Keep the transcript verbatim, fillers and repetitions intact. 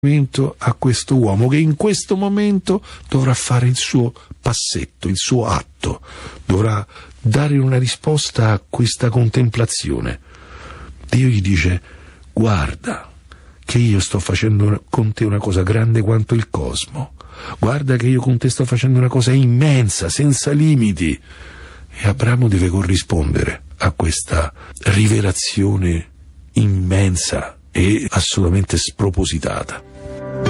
a questo uomo che in questo momento dovrà fare il suo passetto, il suo atto, dovrà dare una risposta a questa contemplazione. Dio gli dice: guarda che io sto facendo con te una cosa grande quanto il cosmo, guarda che io con te sto facendo una cosa immensa, senza limiti. E Abramo deve corrispondere a questa rivelazione immensa e assolutamente spropositata.